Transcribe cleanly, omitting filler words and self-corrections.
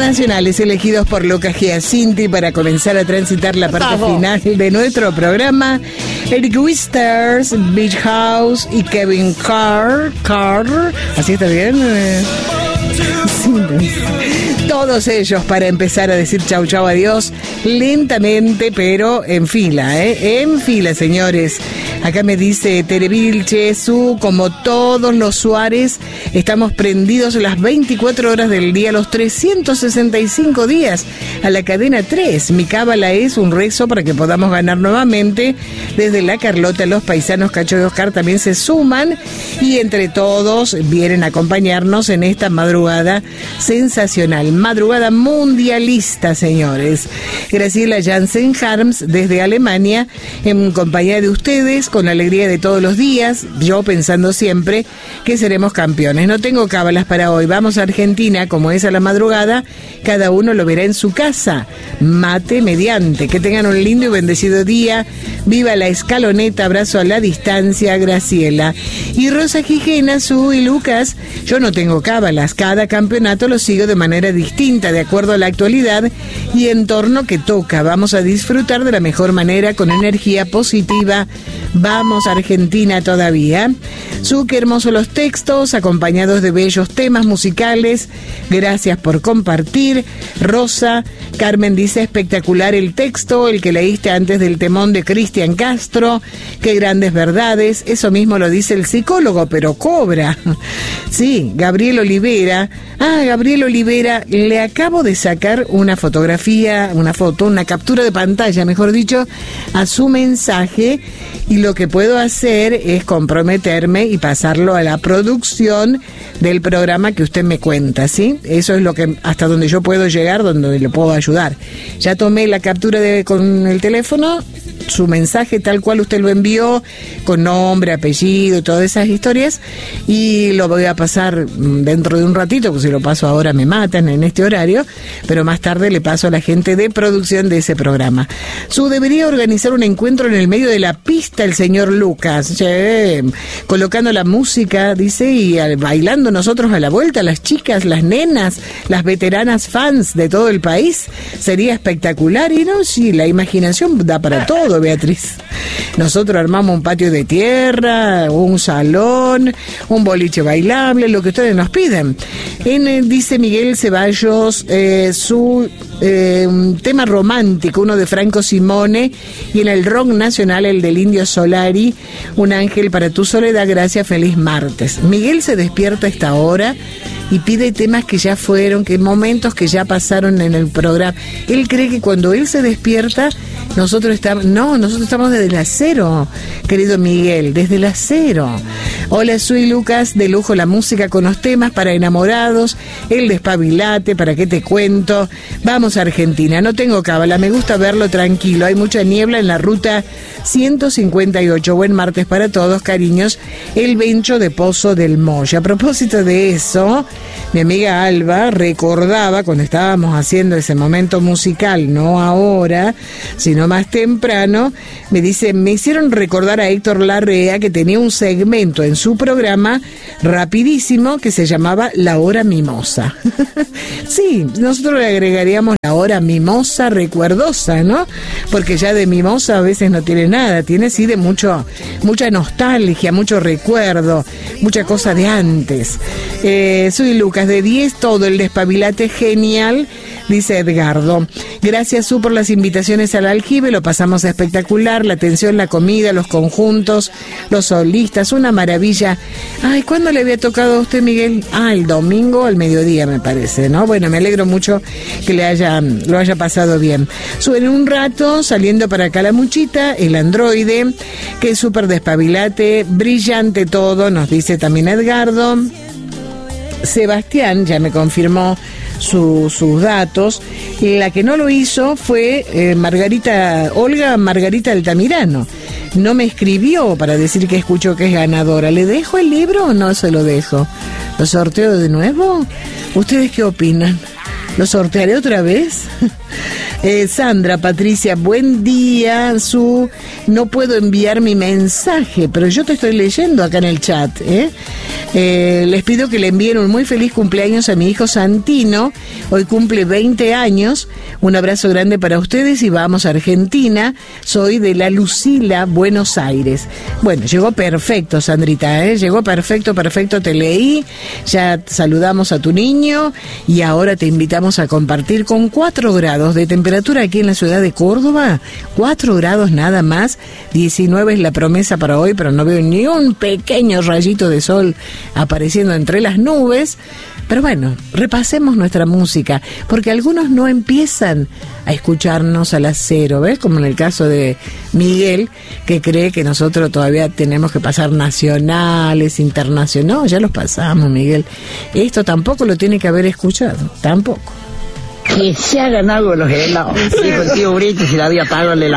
internacionales elegidos por Lucas Giacinti para comenzar a transitar la parte final de nuestro programa. Eric Wisters, Beach House y Kevin Carr. ¿Así está bien? Todos ellos para empezar a decir chau chau adiós lentamente, pero en fila, en fila, señores. Acá me dice Tere Vilche, como todos los Suárez, estamos prendidos las 24 horas del día, los 365 días a la cadena 3. Mi cábala es un rezo para que podamos ganar nuevamente. Desde La Carlota, los paisanos Cacho y Oscar también se suman y entre todos vienen a acompañarnos en esta madrugada sensacional. Madrugada mundialista, señores. Graciela Jansen Harms desde Alemania, en compañía de ustedes, con la alegría de todos los días, yo pensando siempre que seremos campeones. No tengo cábalas para hoy. Vamos a Argentina, como es a la madrugada, cada uno lo verá en su casa. Mate mediante. Que tengan un lindo y bendecido día. Viva la escaloneta, abrazo a la distancia, Graciela. Y Rosa Gijena, y Lucas, yo no tengo cábalas. Cada campeonato lo sigo de manera distinta, de acuerdo a la actualidad y entorno que toca. Vamos a disfrutar de la mejor manera, con energía positiva. Vamos a Argentina todavía. Qué hermosos los textos, acompañados de bellos temas musicales. Gracias por compartir. Rosa, Carmen dice, espectacular el texto, el que leíste antes del temón de Cristian Castro. Qué grandes verdades. Eso mismo lo dice el psicólogo, pero cobra. Sí, Gabriel Olivera. Gabriel Olivera, le acabo de sacar una fotografía, una captura de pantalla, mejor dicho, a su mensaje, y lo que puedo hacer es comprometerme y pasarlo a la producción del programa que usted me cuenta, ¿sí? Eso es lo que, hasta donde yo puedo llegar, donde le puedo ayudar. Ya tomé la captura con el teléfono, su mensaje tal cual usted lo envió, con nombre, apellido, todas esas historias, y lo voy a pasar dentro de un ratito, porque si lo paso ahora me matan en este horario, pero más tarde le paso a la gente de producción de ese programa. Debería organizar un encuentro en el medio de la pista el señor Lucas, colocando la música, dice, y bailando nosotros a la vuelta, las chicas, las nenas, las veteranas fans de todo el país. Sería espectacular. Y no, sí, la imaginación da para todo, Beatriz. Nosotros armamos un patio de tierra, un salón, un boliche bailable, lo que ustedes nos piden. Dice Miguel Ceballos, su tema romántico, uno de Franco Simone, y en el rock nacional el del Indio Solari, Un ángel para tu soledad, gracias, feliz martes. Miguel se despierta a esta hora y pide temas que ya fueron, que momentos que ya pasaron en el programa. Él cree que cuando él se despierta, nosotros estamos desde las 0, querido Miguel, desde las 0. Hola, soy Lucas, de lujo la música con los temas para enamorados, el despabilate, ¿para qué te cuento? Vamos a Argentina, no tengo cábala, me gusta verlo tranquilo, hay mucha niebla en la ruta 158. Buen martes para todos, cariños, el Bencho de Pozo del Moya. A propósito de eso, mi amiga Alba recordaba cuando estábamos haciendo ese momento musical, no ahora, sino más temprano, me dice, me hicieron recordar a Héctor Larrea, que tenía un segmento en su programa rapidísimo que se llamaba La Hora Mimosa. Sí, nosotros le agregaríamos La Hora Mimosa recuerdosa, ¿no? Porque ya de mimosa a veces no tiene nada, tiene sí de mucha nostalgia, mucho recuerdo, mucha cosa de antes. Soy Lucas, de 10, todo el despabilate genial, dice Edgardo. Gracias, por las invitaciones al aljibe, lo pasamos espectacular, la atención, la comida, los conjuntos, los solistas, una maravilla. Ay, ¿cuándo le había tocado a usted, Miguel? El domingo al mediodía, me parece, ¿no? Bueno, me alegro mucho que lo haya pasado bien. En un rato, saliendo para Calamuchita, el androide, que es súper despabilate, brillante todo, nos dice también Edgardo. Sebastián ya me confirmó sus datos. La que no lo hizo fue Olga Margarita Altamirano. No me escribió para decir que escuchó que es ganadora. ¿Le dejo el libro o no se lo dejo? ¿Lo sorteo de nuevo? ¿Ustedes qué opinan? ¿Lo sortearé otra vez? Sandra, Patricia, buen día. No puedo enviar mi mensaje, pero yo te estoy leyendo acá en el chat. Les pido que le envíen un muy feliz cumpleaños a mi hijo Santino. Hoy cumple 20 años. Un abrazo grande para ustedes y vamos a Argentina. Soy de La Lucila, Buenos Aires. Bueno, llegó perfecto, Sandrita, llegó perfecto, te leí. Ya saludamos a tu niño y ahora te invitamos a compartir con 4 grados de temperatura aquí en la ciudad de Córdoba. 4 grados nada más. 19 es la promesa para hoy, pero no veo ni un pequeño rayito de sol apareciendo entre las nubes. Pero bueno, repasemos nuestra música, porque algunos no empiezan a escucharnos a las 0, ¿ves? Como en el caso de Miguel, que cree que nosotros todavía tenemos que pasar nacionales, internacionales. No, ya los pasamos, Miguel. Esto tampoco lo tiene que haber escuchado, tampoco. Que se hagan algo los helados. Dijo el tío Brito, si la había pagado el helado.